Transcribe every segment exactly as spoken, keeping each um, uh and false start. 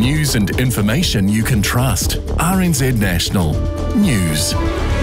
News and information you can trust. R N Z National News.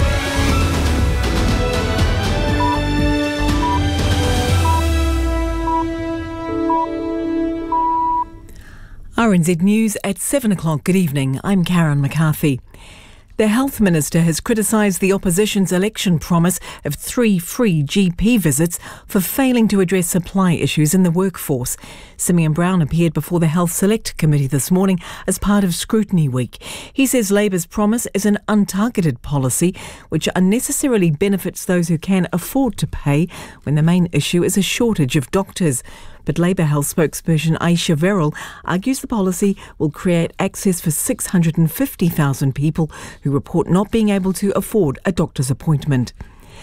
R N Z News at seven o'clock. Good evening. I'm Karen McCarthy. The Health Minister has criticised the opposition's election promise of three free G P visits for failing to address supply issues in the workforce. Simeon Brown appeared before the Health Select Committee this morning as part of Scrutiny Week. He says Labour's promise is an untargeted policy which unnecessarily benefits those who can afford to pay when the main issue is a shortage of doctors. But Labour Health spokesperson Aisha Verrill argues the policy will create access for six hundred fifty thousand people who report not being able to afford a doctor's appointment.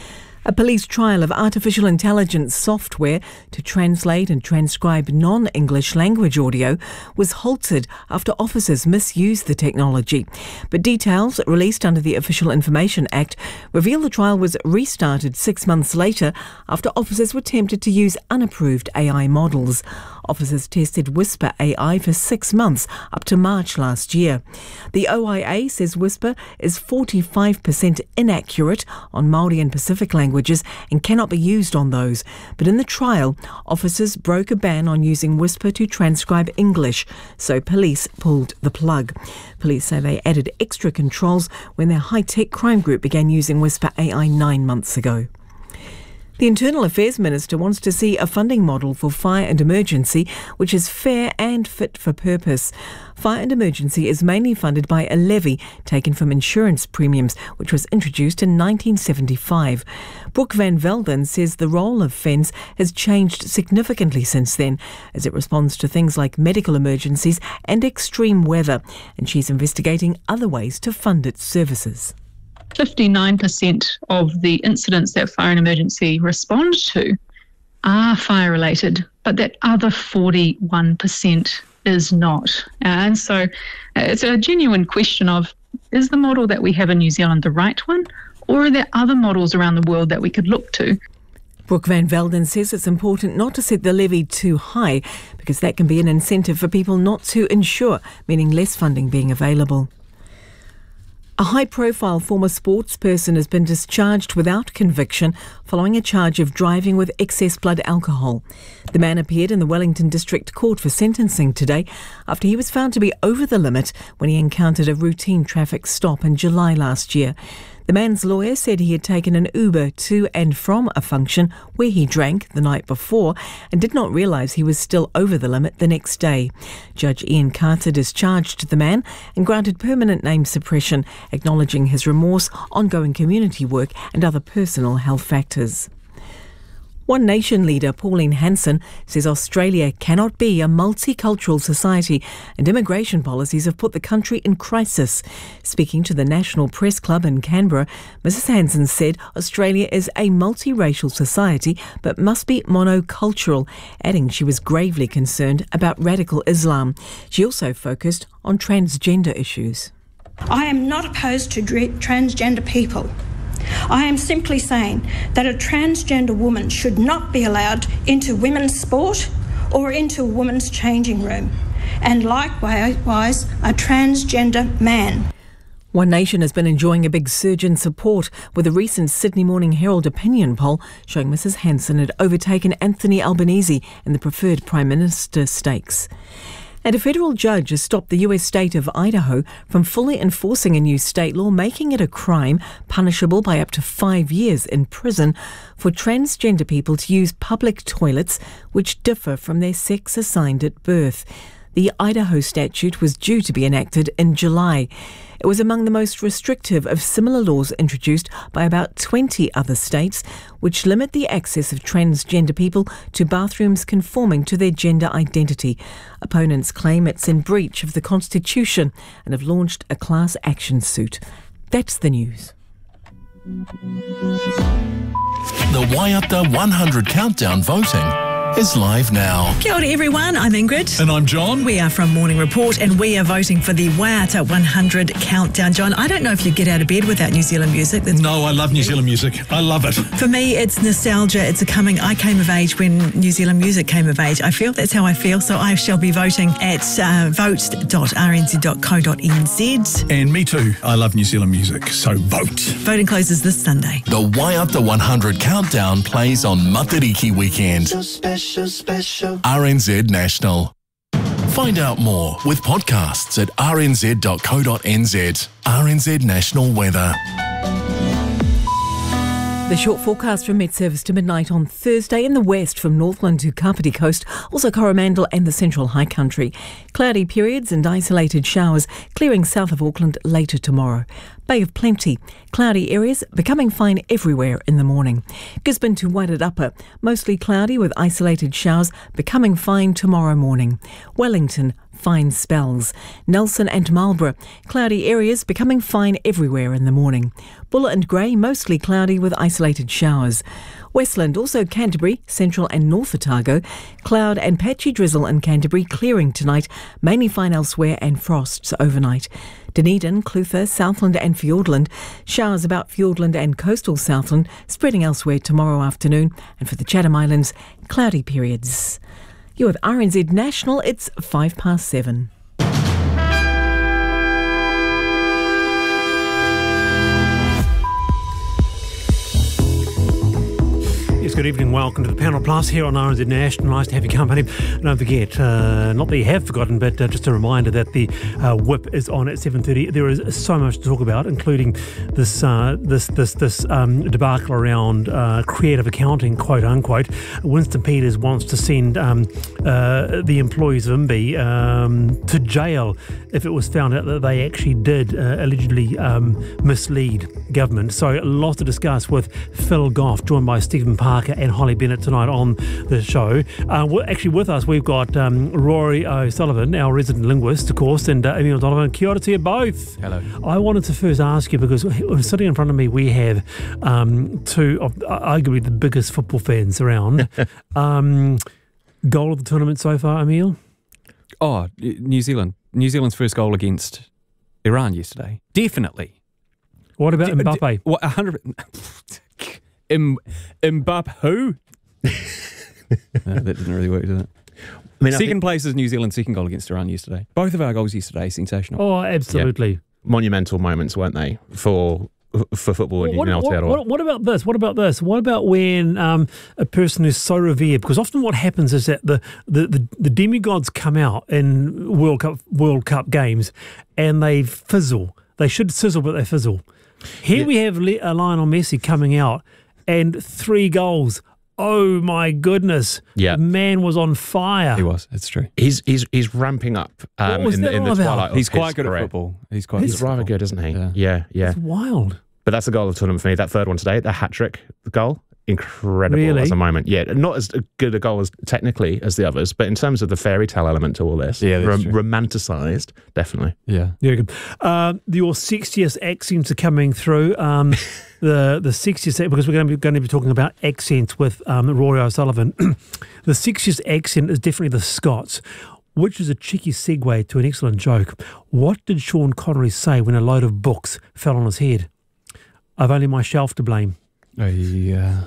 A police trial of artificial intelligence software to translate and transcribe non-English language audio was halted after officers misused the technology. But details released under the Official Information Act reveal the trial was restarted six months later after officers were tempted to use unapproved A I models. Officers tested Whisper A I for six months, up to March last year. The O I A says Whisper is forty-five percent inaccurate on Māori and Pacific languages and cannot be used on those. But in the trial, officers broke a ban on using Whisper to transcribe English, so police pulled the plug. Police say they added extra controls when their high-tech crime group began using Whisper A I nine months ago. The Internal Affairs Minister wants to see a funding model for fire and emergency which is fair and fit for purpose. Fire and emergency is mainly funded by a levy taken from insurance premiums, which was introduced in nineteen seventy-five. Brooke Van Velden says the role of F E N S has changed significantly since then, as it responds to things like medical emergencies and extreme weather, and she's investigating other ways to fund its services. fifty-nine percent of the incidents that fire and emergency respond to are fire-related, but that other forty-one percent is not. And so uh, it's a genuine question of, is the model that we have in New Zealand the right one, or are there other models around the world that we could look to? Brooke Van Velden says it's important not to set the levy too high because that can be an incentive for people not to insure, meaning less funding being available. A high-profile former sportsperson has been discharged without conviction following a charge of driving with excess blood alcohol. The man appeared in the Wellington District Court for sentencing today after he was found to be over the limit when he encountered a routine traffic stop in July last year. The man's lawyer said he had taken an Uber to and from a function where he drank the night before and did not realise he was still over the limit the next day. Judge Ian Carter discharged the man and granted permanent name suppression, acknowledging his remorse, ongoing community work and other personal health factors. One Nation leader, Pauline Hanson, says Australia cannot be a multicultural society and immigration policies have put the country in crisis. Speaking to the National Press Club in Canberra, Missus Hanson said Australia is a multiracial society but must be monocultural, adding she was gravely concerned about radical Islam. She also focused on transgender issues. I am not opposed to transgender people. I am simply saying that a transgender woman should not be allowed into women's sport or into a woman's changing room, and likewise a transgender man. One Nation has been enjoying a big surge in support, with a recent Sydney Morning Herald opinion poll showing Missus Hanson had overtaken Anthony Albanese in the preferred Prime Minister stakes. And a federal judge has stopped the U S state of Idaho from fully enforcing a new state law making it a crime punishable by up to five years in prison for transgender people to use public toilets which differ from their sex assigned at birth. The Idaho statute was due to be enacted in July. It was among the most restrictive of similar laws introduced by about twenty other states, which limit the access of transgender people to bathrooms conforming to their gender identity. Opponents claim it's in breach of the Constitution and have launched a class action suit. That's the news. The Waiata one hundred Countdown voting. is live now. Kia ora everyone, I'm Ingrid. And I'm John. We are from Morning Report and we are voting for the Waiata one hundred countdown. John, I don't know if you get out of bed without New Zealand music. That's no, I love New Zealand music. I love it. For me, it's nostalgia. It's a coming. I came of age when New Zealand music came of age. I feel that's how I feel. So I shall be voting at uh, vote dot r n z dot co dot n z. And me too. I love New Zealand music. So vote. Voting closes this Sunday. The Waiata one hundred countdown plays on Matariki weekend. So special, special. R N Z National. Find out more with podcasts at r n z dot co dot n z. R N Z National Weather. The short forecast from Met Service to midnight on Thursday in the west from Northland to Kapiti Coast, also Coromandel and the Central High Country. Cloudy periods and isolated showers clearing south of Auckland later tomorrow. Bay of Plenty, cloudy areas becoming fine everywhere in the morning. Gisborne to Wairarapa, mostly cloudy with isolated showers becoming fine tomorrow morning. Wellington, fine spells. Nelson and Marlborough, cloudy areas becoming fine everywhere in the morning. Buller and Grey, mostly cloudy with isolated showers. Westland, also Canterbury, Central and North Otago, cloud and patchy drizzle in Canterbury, clearing tonight, mainly fine elsewhere and frosts overnight. Dunedin, Clutha, Southland and Fiordland, showers about Fiordland and coastal Southland, spreading elsewhere tomorrow afternoon, and for the Chatham Islands, cloudy periods. You're with R N Z National, it's five past seven. Yes, good evening. Welcome to the Panel Plus here on R N Z National. Nice to have your company. Don't forget, uh, not that you have forgotten, but uh, just a reminder that the uh, whip is on at seven thirty. There is so much to talk about, including this uh, this this this um, debacle around uh, creative accounting, quote unquote. Winston Peters wants to send um, uh, the employees of I M B I um, to jail if it was found out that they actually did uh, allegedly um, mislead government. So lots to discuss with Phil Goff, joined by Stephen Parker and Holly Bennett tonight on the show. Uh, we're actually with us, we've got um, Rory O'Sullivan, our resident linguist, of course, and uh, Emil Donovan. Kia ora to you both. Hello. I wanted to first ask you, because sitting in front of me we have um, two of arguably the biggest football fans around. um, goal of the tournament so far, Emil? Oh, New Zealand. New Zealand's first goal against Iran yesterday. Definitely. What about D- Mbappe? D- what, one hundred M- Mbappe who? No, that didn't really work, did it? I mean, second I think, place is New Zealand's second goal against Iran yesterday. Both of our goals yesterday, sensational. Oh, absolutely. Yeah. Monumental moments, weren't they, for for football in what, Aotearoa? What, what, what about this? What about this? What about when um, a person is so revered? Because often what happens is that the, the, the, the demigods come out in World Cup World Cup games and they fizzle. They should sizzle, but they fizzle. Here yeah. we have Le- Lionel Messi coming out and three goals. Oh my goodness! Yeah, the man was on fire. He was. It's true. He's he's he's ramping up um, in the in the twilight. He's of quite his good career. at football. He's quite. He's rather good, isn't he? Yeah, yeah. yeah. It's wild. But that's the goal of the tournament for me. That third one today, the hat trick goal, incredible really? as a moment. Yeah, not as good a goal as technically as the others, but in terms of the fairy tale element to all this, yeah, rom- romanticised, definitely. Yeah, yeah. Good. Uh, your sexiest accents are coming through. Um, the the sexiest, because we're going to be going to be talking about accents with um, Rory O'Sullivan. The sexiest accent is definitely the Scots, which is a cheeky segue to an excellent joke. What did Sean Connery say when a load of books fell on his head? I've only my shelf to blame. Oh, yeah.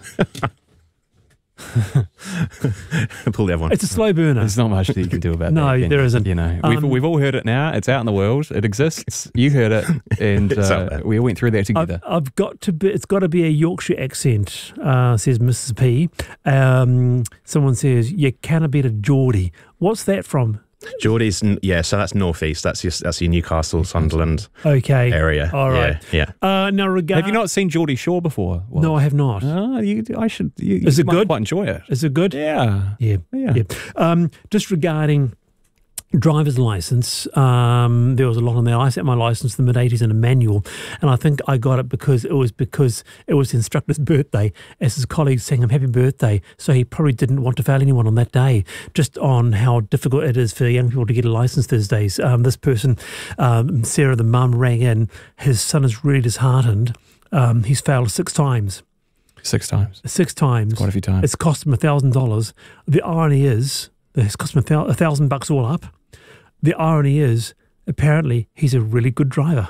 Pull the other one. It's a slow burner. There's not much that you can do about no, that. No, there isn't. You know, um, we've we've all heard it now. It's out in the world. It exists. You heard it, and uh, we all went through that together. I've, I've got to be. It's got to be a Yorkshire accent. Uh, says Missus P. Um, someone says you can't beat a Geordie. What's that from? Geordie's, yeah, so that's northeast. That's your, that's your Newcastle, Sunderland okay. area. All right. Yeah. yeah. Uh, now, regard- have you not seen Geordie Shore before? Well, no, I have not. Oh, you, I should. You, Is you it might good? Quite enjoy it. Is it good? Yeah. Yeah. Yeah. yeah. Um, just regarding driver's license, um, there was a lot on there. I set my license in the mid eighties in a manual, and I think I got it because it was because it was the instructor's birthday. As his colleagues sang him happy birthday, so he probably didn't want to fail anyone on that day. Just on how difficult it is for young people to get a license these days. Um, this person, um, Sarah, the mum, rang in. His son is really disheartened. Um, he's failed six times. Six times. Six times. Quite a few times. It's cost him one thousand dollars. The irony is, that it's cost him a thousand bucks all up. The irony is, apparently, he's a really good driver.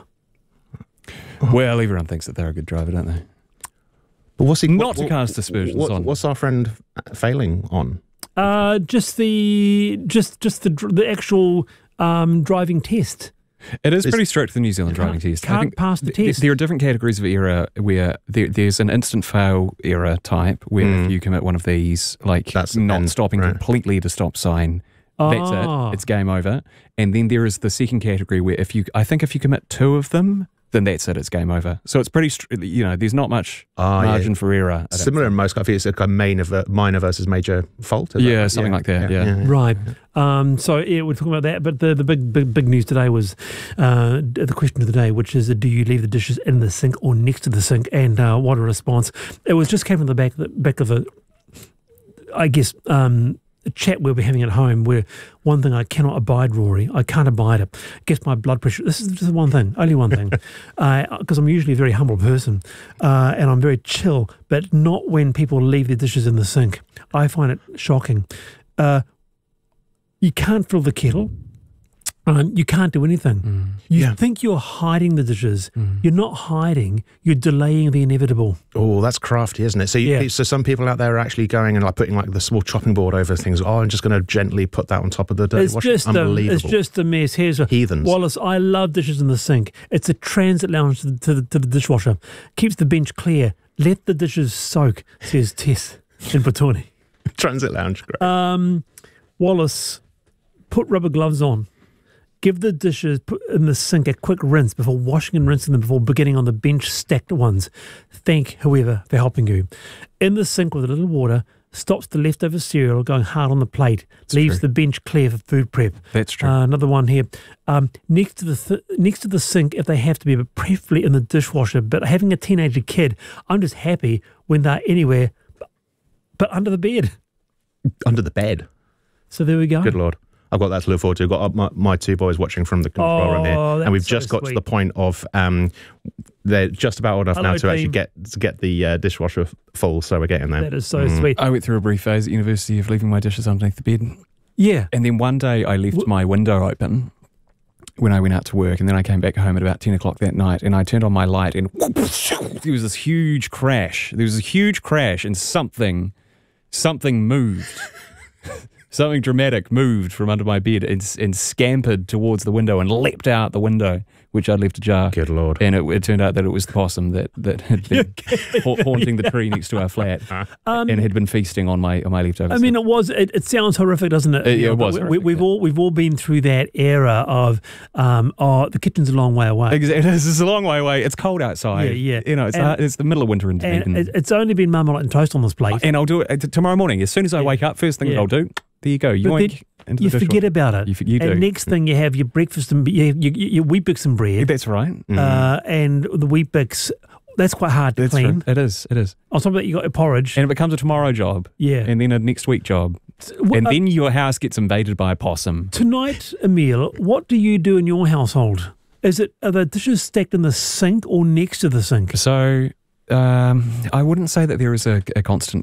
Well, everyone thinks that they're a good driver, don't they? But what's he not what, to cast aspersions what, on? What's our friend failing on? Uh, just the just just the the actual um, driving test. It is pretty strict, the New Zealand driving test. Can't I think pass the th- test. There are different categories of error where there, there's an instant fail error type where Mm. if you commit one of these, like That's not end, stopping right. completely at a stop sign, that's Ah. it. It's game over. And then there is the second category where if you, I think if you commit two of them, then that's it. It's game over. So it's pretty, str- you know, there's not much Ah, margin yeah. for error. I don't Similar in most, I think it's a kind of main of minor versus major fault. is that Yeah, right? something like that, yeah. Right. Um, so yeah, we're talking about that. But the, the big, big, big news today was uh, the question of the day, which is, uh, do you leave the dishes in the sink or next to the sink? And uh, what a response! It was just came from the back, the back of a, I guess, um, a chat we'll be having at home. Where one thing I cannot abide, Rory, I can't abide it. Gets my blood pressure. This is just one thing, only one thing, because uh, I'm usually a very humble person uh, and I'm very chill, but not when people leave their dishes in the sink. I find it shocking. Uh, You can't fill the kettle. Um, you can't do anything. Mm. You Yeah. think you're hiding the dishes. Mm. You're not hiding. You're delaying the inevitable. Oh, that's crafty, isn't it? So, you, Yeah. so some people out there are actually going and like putting like the small chopping board over things. Oh, I'm just going to gently put that on top of the dirty It's wash. just, um, Unbelievable. it's just a mess. Here's a Heathens. Wallace, I love dishes in the sink. It's a transit lounge to the, to the, to the dishwasher. Keeps the bench clear. Let the dishes soak, says Tess in Petone. Transit lounge. Great. Um, Wallace, put rubber gloves on. Give the dishes put in the sink a quick rinse before washing and rinsing them before beginning on the bench stacked ones. Thank whoever for helping you. In the sink with a little water, stops the leftover cereal going hard on the plate, That's leaves true. the bench clear for food prep. That's true. Uh, another one here. Um, next to the th- next to the sink if they have to be, but preferably in the dishwasher. But having a teenager kid, I'm just happy when they're anywhere but, but under the bed. Under the bed. So there we go. Good Lord. I've got that to look forward to. I've got my, my two boys watching from the control Oh, room here. And we've that's so just got sweet. to the point of um, they're just about old enough Hello, now to actually team. get to get the uh, dishwasher full, so we're getting there. That is so sweet. I went through a brief phase at university of leaving my dishes underneath the bed. Yeah. And then one day I left my window open when I went out to work, and then I came back home at about ten o'clock that night, and I turned on my light, and there was this huge crash. There was a huge crash, and something, something moved. Something dramatic moved from under my bed and, and scampered towards the window and leapt out the window, which I'd left ajar. Good Lord. And it, it turned out that it was the possum that, that had been ha- haunting the tree next to our flat Um, and had been feasting on my on my leftovers. I mean, it was. It, it sounds horrific, doesn't it? Uh, yeah, it But was We, horrific, we've yeah. all we've all been through that era of, um, oh, the kitchen's a long way away, Exactly. It's a long way away. It's cold outside. Yeah, yeah. You know, it's, And- hard, it's the middle of winter in and Dunedin. it, it's only been marmalade and toast on this plate. And I'll do it uh, t- tomorrow morning. As soon as I Yeah. wake up, first thing Yeah. that I'll do, there you go. You But then yoink into you the forget dishwasher. about it. You, f- you do. And next thing you have your breakfast and your, your, your wheat bix and bread, That's right. uh, and the wheat bix. That's quite hard to That's clean. right. It is. It is. On top of that, you got your porridge. And it becomes a tomorrow job. Yeah. And then a next week job. Wh- And uh, then your house gets invaded by a possum. Tonight, Emil, what do you do in your household? Is it are the dishes stacked in the sink or next to the sink? So um, I wouldn't say that there is a, a constant